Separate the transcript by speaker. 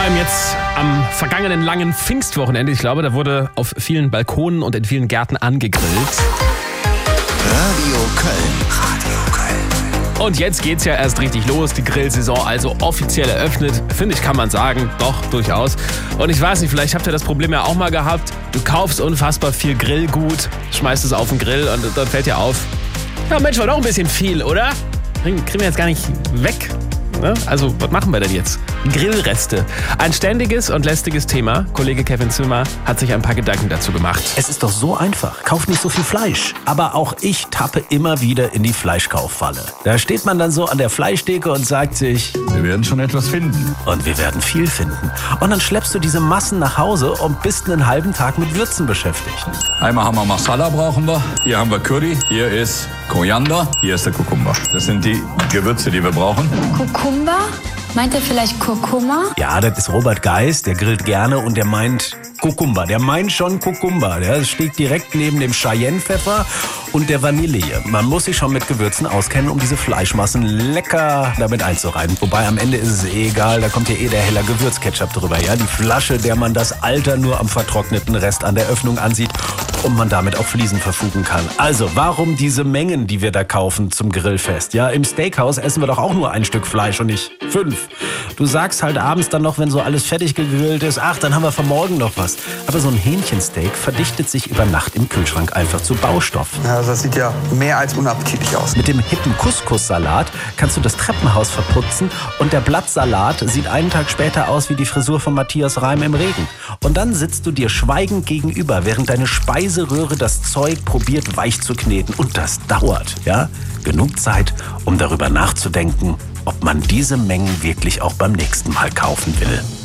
Speaker 1: allem jetzt am vergangenen langen Pfingstwochenende. Ich glaube, da wurde auf vielen Balkonen und in vielen Gärten angegrillt.
Speaker 2: Radio Köln. Radio Köln.
Speaker 1: Und jetzt geht's ja erst richtig los. Die Grillsaison also offiziell eröffnet. Finde ich, kann man sagen. Doch, durchaus. Und ich weiß nicht, vielleicht habt ihr das Problem ja auch mal gehabt. Du kaufst unfassbar viel Grillgut, schmeißt es auf den Grill und dann fällt dir auf, ja Mensch, war doch ein bisschen viel, oder? Kriegen wir jetzt gar nicht weg. Also, was machen wir denn jetzt? Grillreste. Ein ständiges und lästiges Thema. Kollege Kevin Zimmer hat sich ein paar Gedanken dazu gemacht.
Speaker 3: Es ist doch so einfach. Kauf nicht so viel Fleisch. Aber auch ich tappe immer wieder in die Fleischkauffalle. Da steht man dann so an der Fleischtheke und sagt sich,
Speaker 4: wir werden schon etwas finden.
Speaker 3: Und wir werden viel finden. Und dann schleppst du diese Massen nach Hause und bist einen halben Tag mit Würzen beschäftigt.
Speaker 4: Einmal haben wir Masala, brauchen wir. Hier haben wir Curry. Hier ist Koriander. Hier ist der Kurkuma. Das sind die Gewürze, die wir brauchen.
Speaker 5: Kurkuma? Meint er vielleicht Kurkuma?
Speaker 3: Ja, das ist Robert Geist, der grillt gerne und der meint Kurkuma. Der meint schon Kurkuma. Der steht direkt neben dem Cayennepfeffer und der Vanille. Man muss sich schon mit Gewürzen auskennen, um diese Fleischmassen lecker damit einzureiben. Wobei am Ende ist es egal, da kommt ja der heller Gewürzketchup drüber. Ja? Die Flasche, der man das Alter nur am vertrockneten Rest an der Öffnung ansieht und man damit auf Fliesen verfugen kann. Also, warum diese Mengen, die wir da kaufen zum Grillfest? Ja, im Steakhouse essen wir doch auch nur ein Stück Fleisch und nicht 5. Du sagst halt abends dann noch, wenn so alles fertig gegrillt ist, ach, dann haben wir für morgen noch was. Aber so ein Hähnchensteak verdichtet sich über Nacht im Kühlschrank einfach zu Baustoff.
Speaker 6: Ja, das sieht ja mehr als unappetitlich aus.
Speaker 3: Mit dem hippen Couscous-Salat kannst du das Treppenhaus verputzen und der Blattsalat sieht einen Tag später aus wie die Frisur von Matthias Reim im Regen. Und dann sitzt du dir schweigend gegenüber, während deine Speiseröhre das Zeug probiert weich zu kneten. Und das dauert, ja? Genug Zeit, um darüber nachzudenken, ob man diese Mengen wirklich auch beim nächsten Mal kaufen will.